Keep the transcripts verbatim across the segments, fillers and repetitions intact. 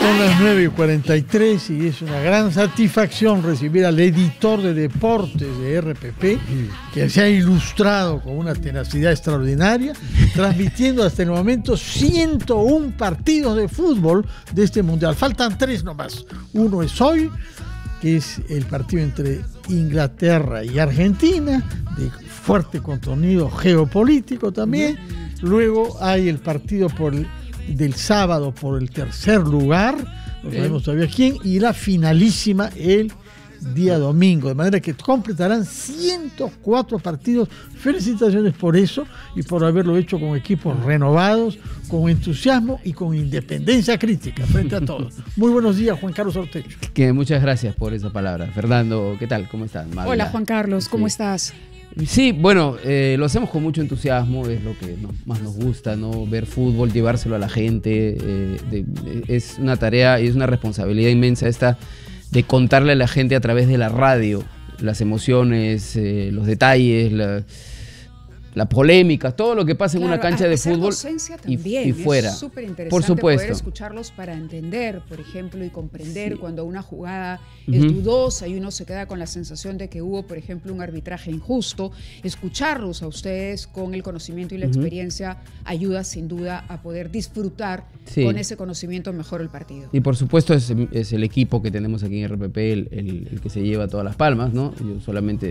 Son las nueve y cuarenta y tres y es una gran satisfacción recibir al editor de deportes de R P P, que se ha ilustrado con una tenacidad extraordinaria, transmitiendo hasta el momento ciento uno partidos de fútbol de este mundial. Faltan tres nomás. Uno es hoy, que es el partido entre Inglaterra y Argentina, de fuerte contenido geopolítico también. Luego hay el partido por el, del sábado por el tercer lugar, no sabemos todavía quién, y la finalísima el día domingo, de manera que completarán ciento cuatro partidos. Felicitaciones por eso y por haberlo hecho con equipos renovados, con entusiasmo y con independencia crítica frente a todos. Muy buenos días, Juan Carlos Ortecho. Que muchas gracias por esa palabra. Fernando, ¿qué tal? ¿Cómo estás? Mávila. Hola, Juan Carlos, ¿cómo sí. estás? Sí, bueno, eh, lo hacemos con mucho entusiasmo, es lo que no, más nos gusta, ¿no? Ver fútbol, llevárselo a la gente, eh, de, de, es una tarea y es una responsabilidad inmensa esta de contarle a la gente a través de la radio las emociones, eh, los detalles, la, la polémica, todo lo que pasa en claro, una cancha de fútbol y, y fuera. Es súper interesante por supuesto. Poder escucharlos para entender, por ejemplo, y comprender sí. cuando una jugada uh-huh. es dudosa y uno se queda con la sensación de que hubo, por ejemplo, un arbitraje injusto. Escucharlos a ustedes con el conocimiento y la uh-huh. experiencia ayuda sin duda a poder disfrutar sí. con ese conocimiento mejor el partido. Y por supuesto es, es el equipo que tenemos aquí en R P P el, el, el que se lleva todas las palmas, ¿no? Yo solamente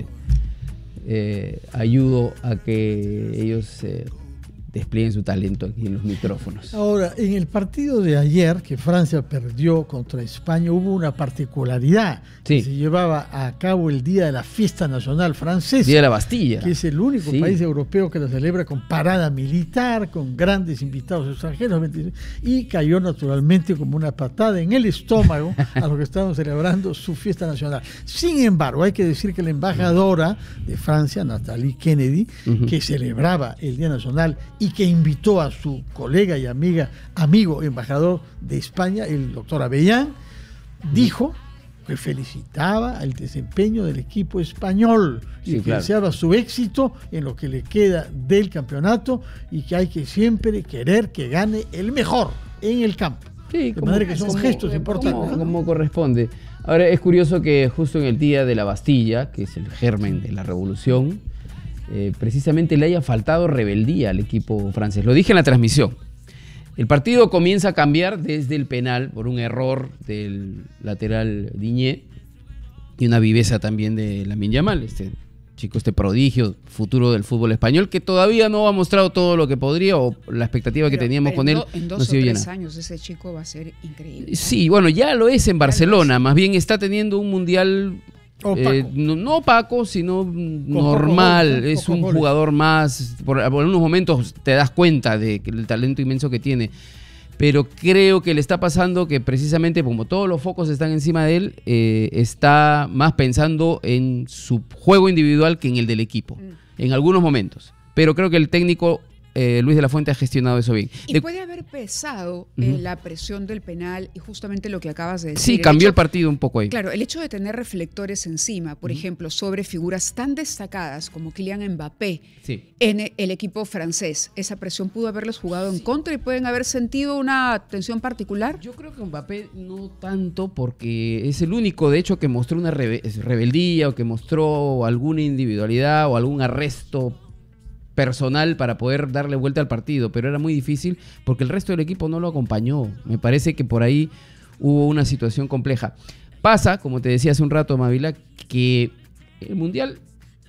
Eh, ayudo a que ellos eh, desplieguen su talento aquí en los micrófonos. Ahora, en el partido de ayer, que Francia perdió contra España, hubo una particularidad. Sí. Que se llevaba a cabo el Día de la Fiesta Nacional Francesa. Día de la Bastilla. Que es el único sí. país europeo que la celebra con parada militar, con grandes invitados extranjeros, y cayó naturalmente como una patada en el estómago a los que estaban celebrando su fiesta nacional. Sin embargo, hay que decir que la embajadora de Francia, Nathalie Kennedy, uh-huh. que celebraba el Día Nacional y que invitó a su colega y amiga, amigo embajador de España, el doctor Avellán, dijo que felicitaba el desempeño del equipo español y sí, que claro. deseaba su éxito en lo que le queda del campeonato y que hay que siempre querer que gane el mejor en el campo. Sí, de manera que son como, gestos importantes. Como, ¿no? como corresponde. Ahora, es curioso que justo en el día de la Bastilla, que es el germen de la revolución, Eh, precisamente le haya faltado rebeldía al equipo francés. Lo dije en la transmisión. El partido comienza a cambiar desde el penal por un error del lateral Digne y una viveza también de Lamine Yamal, este chico, este prodigio futuro del fútbol español, que todavía no ha mostrado todo lo que podría o la expectativa pero, que teníamos con él. En dos no o tres llena. años ese chico va a ser increíble. Sí, bueno, ya lo es en Barcelona. Más bien está teniendo un mundial Eh, no, no opaco, sino con normal. Poco, es un goles. Jugador más. Por, por algunos momentos te das cuenta del talento inmenso que tiene. Pero creo que le está pasando que precisamente como todos los focos están encima de él, eh, está más pensando en su juego individual que en el del equipo. Mm. En algunos momentos. Pero creo que el técnico Eh, Luis de la Fuente ha gestionado eso bien. Y de... puede haber pesado uh-huh. eh, la presión del penal y justamente lo que acabas de decir. Sí, el cambió hecho, el partido un poco ahí. Claro, el hecho de tener reflectores encima, por uh-huh. ejemplo, sobre figuras tan destacadas como Kylian Mbappé sí. en el equipo francés, esa presión pudo haberles jugado sí. en contra y pueden haber sentido una tensión particular. Yo creo que Mbappé no tanto, porque es el único, de hecho, que mostró una rebe- rebeldía o que mostró alguna individualidad o algún arresto personal para poder darle vuelta al partido, pero era muy difícil porque el resto del equipo no lo acompañó. Me parece que por ahí hubo una situación compleja. Pasa, como te decía hace un rato, Mávila, que el Mundial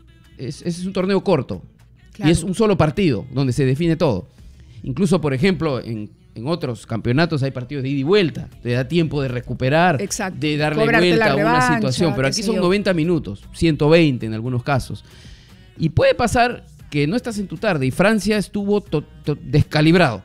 es, es un torneo corto claro. y es un solo partido donde se define todo. Incluso, por ejemplo, en, en otros campeonatos hay partidos de ida y vuelta. Te da tiempo de recuperar, Exacto. de darle Cobrarte vuelta a una revancha, situación. Pero aquí son yo. noventa minutos, ciento veinte en algunos casos. Y puede pasar que no estás en tu tarde y Francia estuvo to- to- descalibrado.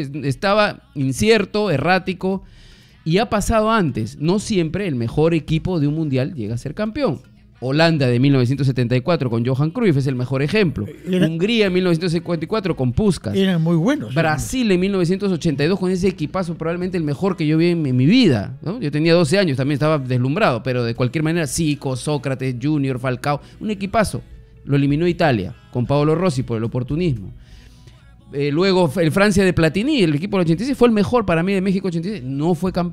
Estaba incierto, errático y ha pasado antes. No siempre el mejor equipo de un mundial llega a ser campeón. Holanda de mil novecientos setenta y cuatro con Johan Cruyff es el mejor ejemplo. Era, Hungría en mil novecientos cincuenta y cuatro con Puskás. Eran muy buenos. Brasil en mil novecientos ochenta y dos con ese equipazo, probablemente el mejor que yo vi en, en mi vida, ¿no? Yo tenía doce años, también estaba deslumbrado, pero de cualquier manera, Zico, Sócrates, Junior, Falcao, un equipazo. Lo eliminó Italia con Paolo Rossi por el oportunismo. Eh, luego el Francia de Platini, el equipo del ochenta y seis, fue el mejor para mí de México ochenta y seis. No fue campeón.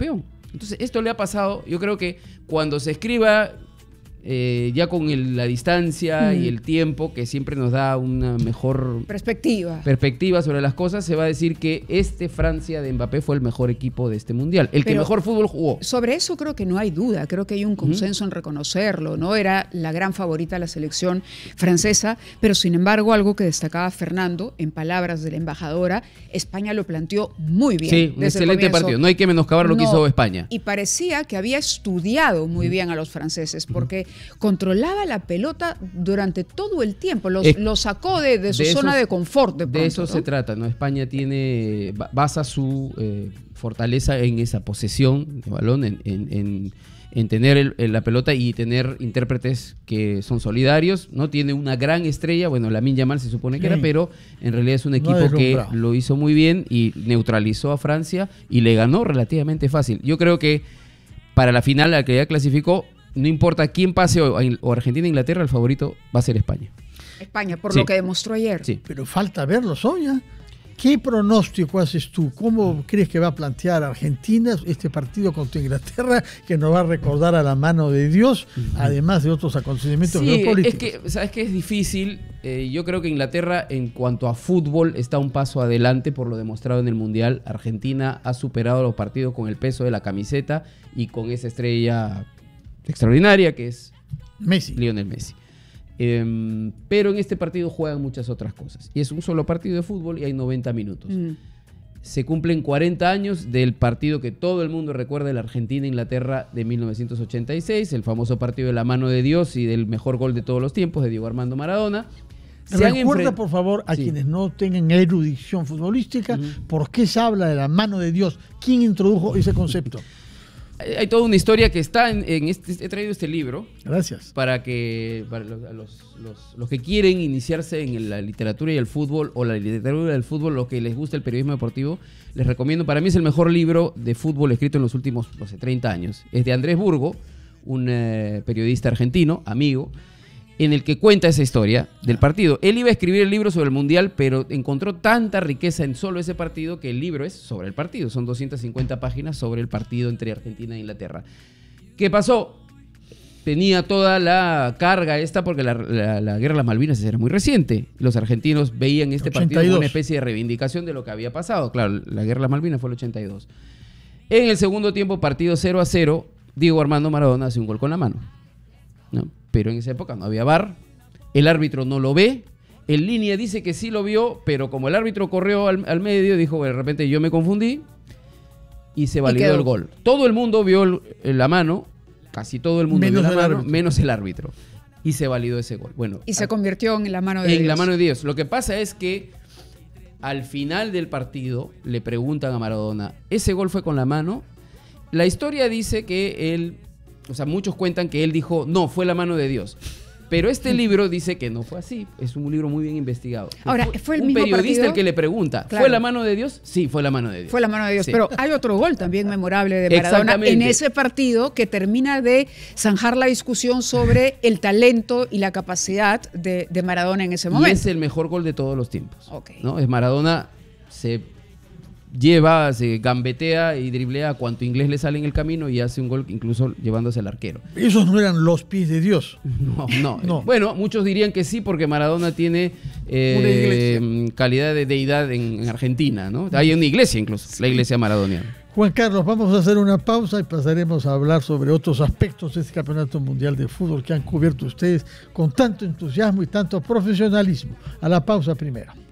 Entonces, esto le ha pasado, yo creo que cuando se escriba, eh, ya con el, la distancia mm. y el tiempo, que siempre nos da una mejor perspectiva. perspectiva sobre las cosas, se va a decir que este Francia de Mbappé fue el mejor equipo de este mundial, el Pero que mejor fútbol jugó. Sobre eso creo que no hay duda, creo que hay un consenso ¿Mm? en reconocerlo, ¿no? Era la gran favorita de la selección francesa, pero sin embargo, algo que destacaba Fernando, en palabras de la embajadora, España lo planteó muy bien. Sí, un excelente partido, no hay que menoscabar lo no, que hizo España. Y parecía que había estudiado muy bien a los franceses, porque controlaba la pelota durante todo el tiempo, los, eh, lo sacó de, de su de zona esos, de confort. De, pronto, de eso ¿no? se trata, ¿no? España tiene, basa su eh, fortaleza en esa posesión de balón, en, en, en, en tener el, en la pelota y tener intérpretes que son solidarios, ¿no? Tiene una gran estrella, bueno, Lamine Yamal se supone que sí. era, pero en realidad es un equipo no que lo hizo muy bien y neutralizó a Francia y le ganó relativamente fácil. Yo creo que para la final, a la que ya clasificó, no importa quién pase o, o Argentina o Inglaterra, el favorito va a ser España. España, por sí. lo que demostró ayer. Sí. Pero falta verlo, Sonia. ¿Qué pronóstico haces tú? ¿Cómo crees que va a plantear Argentina este partido contra Inglaterra, que nos va a recordar a la mano de Dios, uh-huh. además de otros acontecimientos sí, geopolíticos? Es que, ¿sabes qué? Es difícil. Eh, yo creo que Inglaterra, en cuanto a fútbol, está un paso adelante por lo demostrado en el Mundial. Argentina ha superado los partidos con el peso de la camiseta y con esa estrella extraordinaria que es Messi. Lionel Messi. Eh, pero en este partido juegan muchas otras cosas. Y es un solo partido de fútbol y hay noventa minutos. Mm. Se cumplen cuarenta años del partido que todo el mundo recuerda, la Argentina-Inglaterra de mil novecientos ochenta y seis, el famoso partido de la mano de Dios y del mejor gol de todos los tiempos, de Diego Armando Maradona. Se Recuerda, por favor, a sí. quienes no tengan erudición futbolística, uh-huh. por qué se habla de la mano de Dios. ¿Quién introdujo ese concepto? Hay toda una historia que está en, en este, he traído este libro. Gracias. Para que para los, los, los, los que quieren iniciarse en la literatura y el fútbol, o la literatura del fútbol, los que les gusta el periodismo deportivo, les recomiendo. Para mí es el mejor libro de fútbol escrito en los últimos, no sé, treinta años. Es de Andrés Burgo, un eh, periodista argentino, amigo, en el que cuenta esa historia del partido. Él iba a escribir el libro sobre el Mundial, pero encontró tanta riqueza en solo ese partido que el libro es sobre el partido. Son doscientas cincuenta páginas sobre el partido entre Argentina e Inglaterra. ¿Qué pasó? Tenía toda la carga esta porque la, la, la guerra de las Malvinas era muy reciente. Los argentinos veían este ochenta y dos partido como una especie de reivindicación de lo que había pasado. Claro, la guerra de las Malvinas fue el ochenta y dos. En el segundo tiempo, partido cero a cero, Diego Armando Maradona hace un gol con la mano, ¿no? Pero en esa época no había V A R, el árbitro no lo ve, en línea dice que sí lo vio, pero como el árbitro corrió al, al medio, dijo, bueno, de repente yo me confundí y se validó el gol. Todo el mundo vio el, la mano, casi todo el mundo menos vio la mano, árbitro. menos el árbitro. Y se validó ese gol. Bueno, y se a, convirtió en la mano de en Dios. En la mano de Dios. Lo que pasa es que al final del partido le preguntan a Maradona, ¿ese gol fue con la mano? La historia dice que él... O sea, muchos cuentan que él dijo, no, fue la mano de Dios. Pero este libro dice que no fue así. Es un libro muy bien investigado. Ahora, fue, fue el un mismo periodista partido? el que le pregunta, Claro. ¿fue la mano de Dios? Sí, fue la mano de Dios. Fue la mano de Dios. Sí. Pero hay otro gol también memorable de Maradona en ese partido que termina de zanjar la discusión sobre el talento y la capacidad de, de Maradona en ese momento. Y es el mejor gol de todos los tiempos. Okay. ¿No? Es Maradona, se lleva, se gambetea y driblea a cuanto inglés le sale en el camino y hace un gol incluso llevándose al arquero. Esos no eran los pies de Dios. No, no. no. Bueno, muchos dirían que sí porque Maradona tiene eh, calidad de deidad en, en Argentina, ¿no? Hay una iglesia incluso, sí. La iglesia maradoniana. Juan Carlos, vamos a hacer una pausa y pasaremos a hablar sobre otros aspectos de este Campeonato Mundial de Fútbol que han cubierto ustedes con tanto entusiasmo y tanto profesionalismo. A la pausa primero.